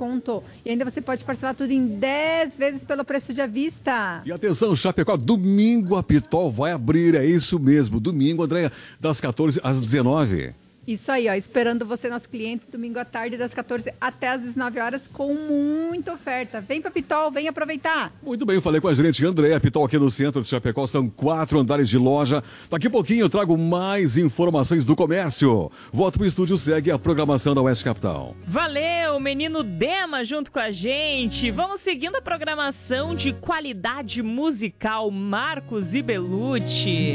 desconto. E ainda você pode parcelar tudo em 10 vezes pelo preço de à vista. E atenção, Chapecó, domingo a Pitol vai abrir, é isso mesmo. Domingo, Andréia, das 14 às 19. Isso aí, ó, esperando você, nosso cliente, domingo à tarde, das 14 até as 19 horas, com muita oferta. Vem pra Pitol, vem aproveitar. Muito bem, eu falei com a gerente Andréia Pitol aqui no centro de Chapecó, são 4 andares de loja. Daqui a pouquinho eu trago mais informações do comércio. Volto pro estúdio, segue a programação da Oeste Capital. Valeu, menino Dema junto com a gente. Vamos seguindo a programação de qualidade musical Marcos e Belucci.